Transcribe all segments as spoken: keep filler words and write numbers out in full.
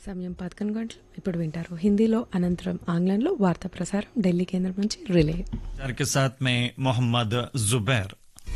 సమయం పదకొండు గంటలు ఇప్పుడు వింటారు హిందీలో అనంతరం ఆంగ్లంలో వార్తా ప్రసారం ఢిల్లీ కేంద్రం నుంచి రిలే के साथ में मोहम्मद जुबैर।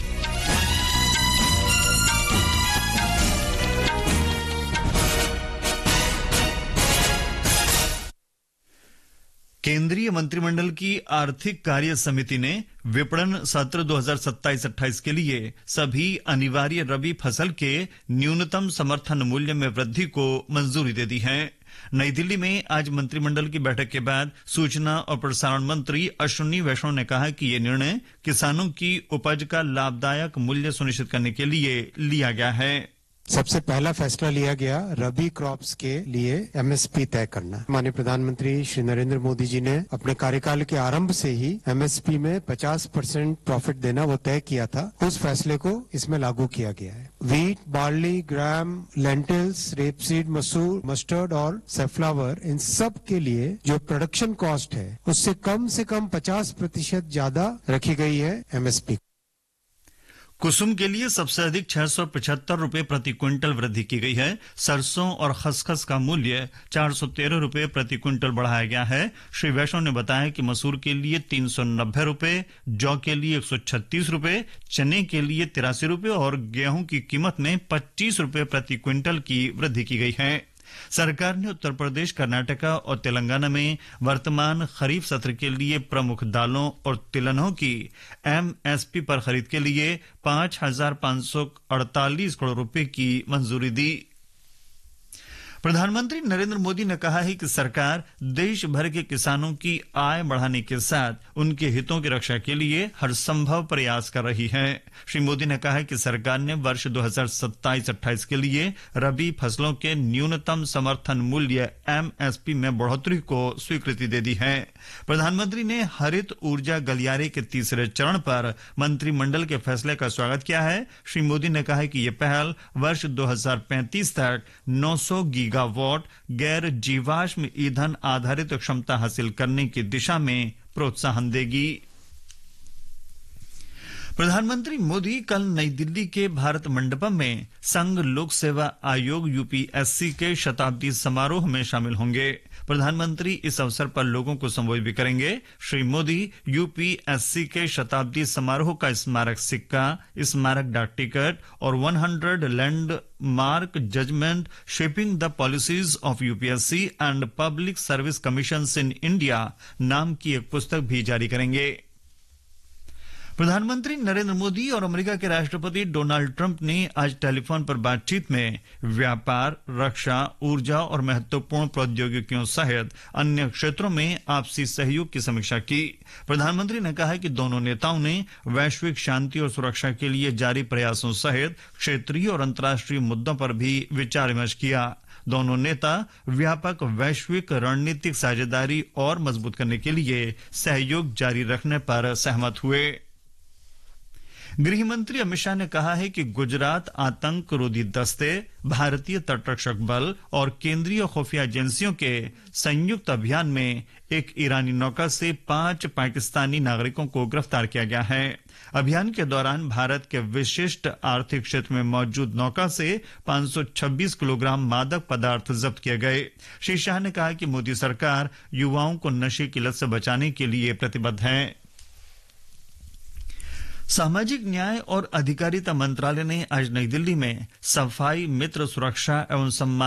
केंद्रीय मंत्रिमंडल की आर्थिक कार्य समिति ने विपणन सत्र दो हज़ार सत्ताईस अट्ठाईस के लिए सभी अनिवार्य रबी फसल के न्यूनतम समर्थन मूल्य में वृद्धि को मंजूरी दे दी है। नई दिल्ली में आज मंत्रिमंडल की बैठक के बाद सूचना और प्रसारण मंत्री अश्विनी वैष्णव ने कहा कि ये निर्णय किसानों की उपज का लाभदायक मूल्य सुनिश्चित करने के लिए लिया गया है। सबसे पहला फैसला लिया गया रबी क्रॉप्स के लिए एमएसपी तय करना। माननीय प्रधानमंत्री श्री नरेंद्र मोदी जी ने अपने कार्यकाल के आरंभ से ही एमएसपी में पचास परसेंट प्रॉफिट देना वो तय किया था। उस फैसले को इसमें लागू किया गया है। वीट, बार्ली, ग्राम, लेंटिल्स, रेपसीड, मसूर, मस्टर्ड और सेफ्लावर, इन सब के लिए जो प्रोडक्शन कॉस्ट है उससे कम से कम पचास प्रतिशत ज्यादा रखी गई है एमएसपी। कुसुम के लिए सबसे अधिक छह सौ पचहत्तर रूपये प्रति क्विंटल वृद्धि की गई है। सरसों और खसखस का मूल्य चार सौ तेरह रूपये प्रति क्विंटल बढ़ाया गया है। श्री वैष्णव ने बताया कि मसूर के लिए तीन सौ नब्बे रूपये, जौ के लिए एक सौ छत्तीस रूपये, चने के लिए तिरासी रूपये और गेहूं की कीमत में पच्चीस रूपये प्रति क्विंटल की वृद्धि की गई है। सरकार ने उत्तर प्रदेश, कर्नाटका और तेलंगाना में वर्तमान खरीफ सत्र के लिए प्रमुख दालों और तिलहनों की एमएसपी पर खरीद के लिए पांच हजार पांच सौ अड़तालीस करोड़ रुपए की मंजूरी दी। प्रधानमंत्री नरेंद्र मोदी ने कहा है कि सरकार देश भर के किसानों की आय बढ़ाने के साथ उनके हितों की रक्षा के लिए हर संभव प्रयास कर रही है। श्री मोदी ने कहा कि सरकार ने वर्ष दो हज़ार सत्ताईस अट्ठाईस के लिए रबी फसलों के न्यूनतम समर्थन मूल्य एमएसपी में बढ़ोतरी को स्वीकृति दे दी है। प्रधानमंत्री ने हरित ऊर्जा गलियारे के तीसरे चरण पर मंत्रिमंडल के फैसले का स्वागत किया है। श्री मोदी ने कहा कि यह पहल वर्ष दो हज़ार पैंतीस तक नौ सौ गीगावाट गैर जीवाश्म ईंधन आधारित क्षमता हासिल करने की दिशा में प्रोत्साहन देगी। प्रधानमंत्री मोदी कल नई दिल्ली के भारत मंडपम में संघ लोक सेवा आयोग यूपीएससी के शताब्दी समारोह में शामिल होंगे। प्रधानमंत्री इस अवसर पर लोगों को संबोधित भी करेंगे। श्री मोदी यूपीएससी के शताब्दी समारोह का स्मारक सिक्का, स्मारक डाक टिकट और सौ landmark judgement shaping the policies of UPSC and public service commissions in India नाम की एक पुस्तक भी जारी करेंगे। प्रधानमंत्री नरेंद्र मोदी और अमेरिका के राष्ट्रपति डोनाल्ड ट्रंप ने आज टेलीफोन पर बातचीत में व्यापार, रक्षा, ऊर्जा और महत्वपूर्ण प्रौद्योगिकियों सहित अन्य क्षेत्रों में आपसी सहयोग की समीक्षा की। प्रधानमंत्री ने कहा कि दोनों नेताओं ने वैश्विक शांति और सुरक्षा के लिए जारी प्रयासों सहित क्षेत्रीय और अंतर्राष्ट्रीय मुद्दों पर भी विचार विमर्श किया। दोनों नेता व्यापक वैश्विक रणनीतिक साझेदारी और मजबूत करने के लिए सहयोग जारी रखने पर सहमत हुए। गृह मंत्री अमित शाह ने कहा है कि गुजरात आतंक रोधी दस्ते, भारतीय तटरक्षक बल और केंद्रीय खुफिया एजेंसियों के संयुक्त अभियान में एक ईरानी नौका से पांच पाकिस्तानी नागरिकों को गिरफ्तार किया गया है। अभियान के दौरान भारत के विशिष्ट आर्थिक क्षेत्र में मौजूद नौका से पांच सौ छब्बीस किलोग्राम मादक पदार्थ जब्त किए गए। श्री शाह ने कहा कि मोदी सरकार युवाओं को नशे की लत से बचाने के लिए प्रतिबद्ध है। सामाजिक न्याय और अधिकारिता मंत्रालय ने आज नई दिल्ली में सफाई मित्र सुरक्षा एवं सम्मान